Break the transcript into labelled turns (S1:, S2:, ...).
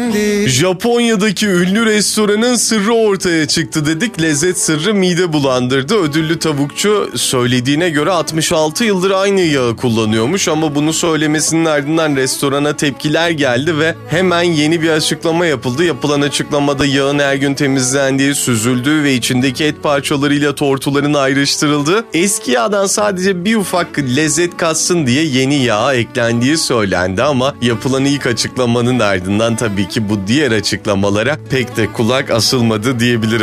S1: şimdi.
S2: Japonya'daki ünlü restoranın sırrı ortaya çıktı dedik. Lezzet sırrı mide bulandırdı. Ödüllü tavukçu söylediğine göre 66 yıldır aynı yağı kullanıyormuş ama bunu söylemesinin ardından restorana tepkiler geldi ve hemen yeni bir açıklama yapıldı. Yapılan açıklamada yağın her gün temizlendiği, süzüldüğü ve içindeki et parçalarıyla tortuların ayrıştırıldığı, eski yağdan sadece bir ufak lezzet katsın diye yeni yağa eklendiği söylendi ama yapılan ilk açıklamanın ardından tabii ki bu diğer açıklamalara pek de kulak asılmadı diyebiliriz.